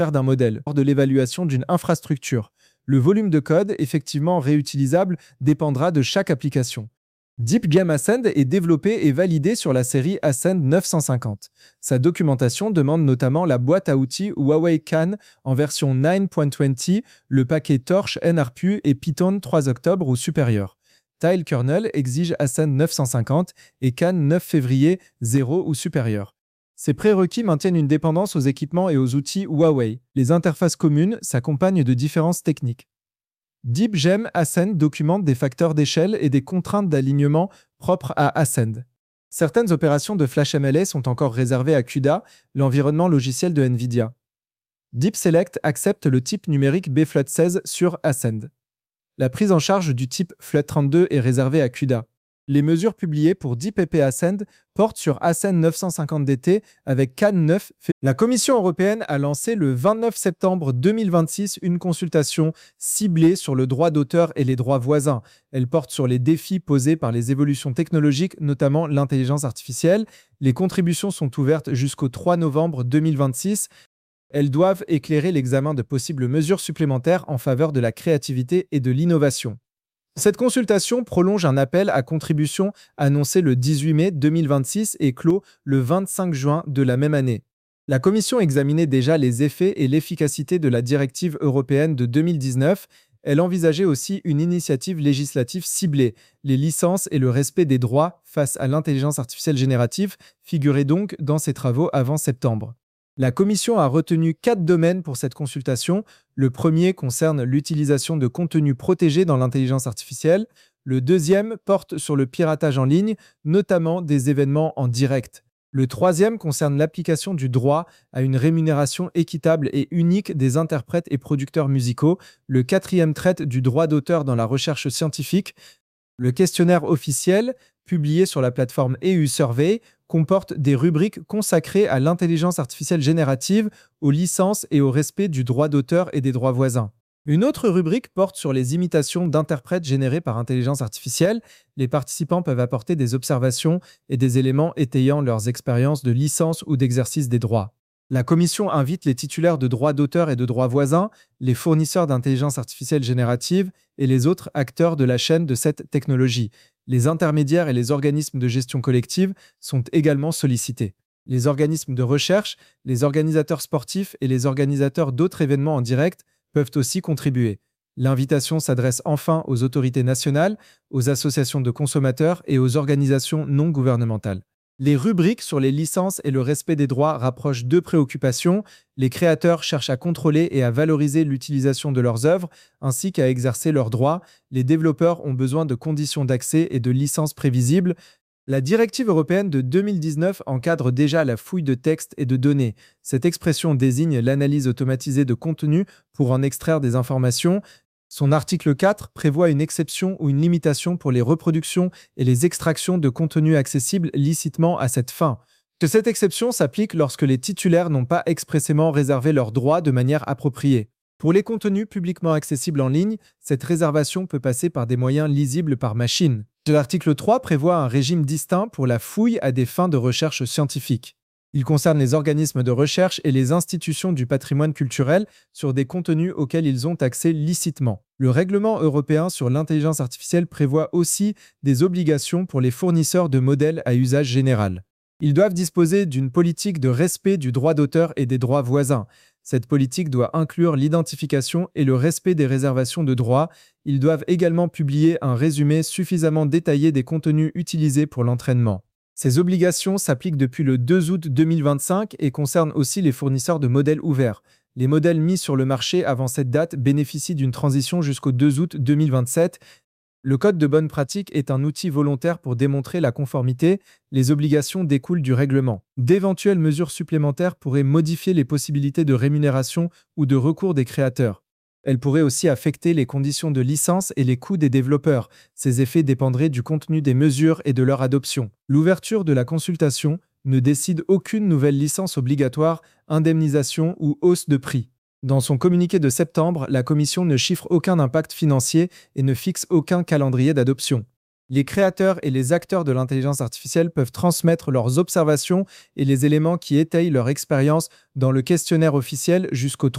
d'un modèle, lors de l'évaluation d'une infrastructure. Le volume de code, effectivement réutilisable, dépendra de chaque application. Deep Game Ascend est développé et validé sur la série Ascend 950. Sa documentation demande notamment la boîte à outils Huawei CAN en version 9.20, le paquet Torch NRPU et Python 3 octobre ou supérieur. Tile Kernel exige Ascend 950 et CAN 9 février 0 ou supérieur. Ces prérequis maintiennent une dépendance aux équipements et aux outils Huawei. Les interfaces communes s'accompagnent de différences techniques. Deep Gem Ascend documente des facteurs d'échelle et des contraintes d'alignement propres à Ascend. Certaines opérations de FlashMLA sont encore réservées à CUDA, l'environnement logiciel de NVIDIA. Deep Select accepte le type numérique bflut16 sur Ascend. La prise en charge du type FLUT32 est réservée à CUDA. Les mesures publiées pour DeepEP Ascend portent sur Ascend 950DT avec CAN 9. La Commission européenne a lancé le 29 septembre 2026 une consultation ciblée sur le droit d'auteur et les droits voisins. Elle porte sur les défis posés par les évolutions technologiques, notamment l'intelligence artificielle. Les contributions sont ouvertes jusqu'au 3 novembre 2026. Elles doivent éclairer l'examen de possibles mesures supplémentaires en faveur de la créativité et de l'innovation. Cette consultation prolonge un appel à contribution annoncé le 18 mai 2026 et clos le 25 juin de la même année. La Commission examinait déjà les effets et l'efficacité de la directive européenne de 2019. Elle envisageait aussi une initiative législative ciblée. Les licences et le respect des droits face à l'intelligence artificielle générative figuraient donc dans ses travaux avant septembre. La Commission a retenu 4 domaines pour cette consultation. Le premier concerne l'utilisation de contenus protégés dans l'intelligence artificielle. Le deuxième porte sur le piratage en ligne, notamment des événements en direct. Le troisième concerne l'application du droit à une rémunération équitable et unique des interprètes et producteurs musicaux. Le quatrième traite du droit d'auteur dans la recherche scientifique. Le questionnaire officiel, publié sur la plateforme EU Survey, comporte des rubriques consacrées à l'intelligence artificielle générative, aux licences et au respect du droit d'auteur et des droits voisins. Une autre rubrique porte sur les imitations d'interprètes générées par intelligence artificielle. Les participants peuvent apporter des observations et des éléments étayant leurs expériences de licence ou d'exercice des droits. La Commission invite les titulaires de droits d'auteur et de droits voisins, les fournisseurs d'intelligence artificielle générative et les autres acteurs de la chaîne de cette technologie. Les intermédiaires et les organismes de gestion collective sont également sollicités. Les organismes de recherche, les organisateurs sportifs et les organisateurs d'autres événements en direct peuvent aussi contribuer. L'invitation s'adresse enfin aux autorités nationales, aux associations de consommateurs et aux organisations non gouvernementales. Les rubriques sur les licences et le respect des droits rapprochent deux préoccupations. Les créateurs cherchent à contrôler et à valoriser l'utilisation de leurs œuvres, ainsi qu'à exercer leurs droits. Les développeurs ont besoin de conditions d'accès et de licences prévisibles. La directive européenne de 2019 encadre déjà la fouille de textes et de données. Cette expression désigne l'analyse automatisée de contenu pour en extraire des informations. Son article 4 prévoit une exception ou une limitation pour les reproductions et les extractions de contenus accessibles licitement à cette fin. Cette exception s'applique lorsque les titulaires n'ont pas expressément réservé leurs droits de manière appropriée. Pour les contenus publiquement accessibles en ligne, cette réservation peut passer par des moyens lisibles par machine. L'article 3 prévoit un régime distinct pour la fouille à des fins de recherche scientifique. Il concerne les organismes de recherche et les institutions du patrimoine culturel sur des contenus auxquels ils ont accès licitement. Le règlement européen sur l'intelligence artificielle prévoit aussi des obligations pour les fournisseurs de modèles à usage général. Ils doivent disposer d'une politique de respect du droit d'auteur et des droits voisins. Cette politique doit inclure l'identification et le respect des réservations de droits. Ils doivent également publier un résumé suffisamment détaillé des contenus utilisés pour l'entraînement. Ces obligations s'appliquent depuis le 2 août 2025 et concernent aussi les fournisseurs de modèles ouverts. Les modèles mis sur le marché avant cette date bénéficient d'une transition jusqu'au 2 août 2027. Le code de bonne pratique est un outil volontaire pour démontrer la conformité. Les obligations découlent du règlement. D'éventuelles mesures supplémentaires pourraient modifier les possibilités de rémunération ou de recours des créateurs. Elles pourraient aussi affecter les conditions de licence et les coûts des développeurs. Ces effets dépendraient du contenu des mesures et de leur adoption. L'ouverture de la consultation ne décide aucune nouvelle licence obligatoire, indemnisation ou hausse de prix. Dans son communiqué de septembre, la Commission ne chiffre aucun impact financier et ne fixe aucun calendrier d'adoption. Les créateurs et les acteurs de l'intelligence artificielle peuvent transmettre leurs observations et les éléments qui étayent leur expérience dans le questionnaire officiel jusqu'au